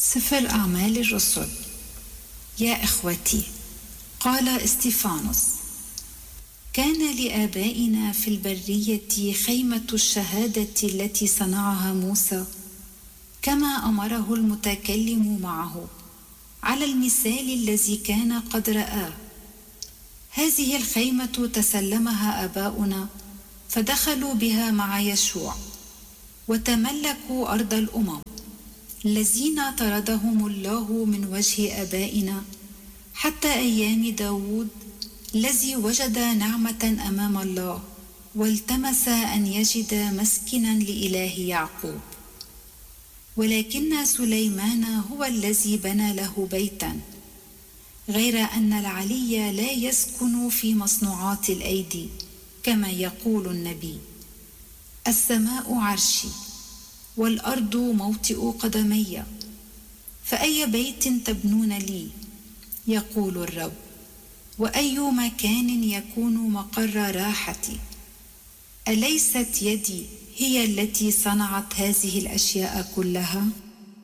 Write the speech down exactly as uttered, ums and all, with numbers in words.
سفر أعمال الرسل. يا إخوتي، قال استيفانوس: كان لآبائنا في البرية خيمة الشهادة التي صنعها موسى كما أمره المتكلم معه على المثال الذي كان قد رآه. هذه الخيمة تسلمها آباؤنا فدخلوا بها مع يشوع وتملكوا أرض الأمم الذين طردهم الله من وجه آبائنا حتى أيام داود الذي وجد نعمة أمام الله والتمس أن يجد مسكنا لإله يعقوب. ولكن سليمان هو الذي بنى له بيتا، غير أن العلي لا يسكن في مصنوعات الأيدي، كما يقول النبي: السماء عرشي والأرض موطئ قدمي، فأي بيت تبنون لي؟ يقول الرب، وأي مكان يكون مقر راحتي؟ أليست يدي هي التي صنعت هذه الأشياء كلها؟